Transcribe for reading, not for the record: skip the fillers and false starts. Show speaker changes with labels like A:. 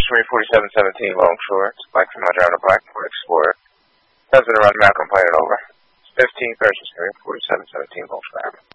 A: Marine 4717 Longshore. It's Mike from driving a Blackboard Explorer. President around Malcolm, playing it over. 15 Marine 4717 Longshore.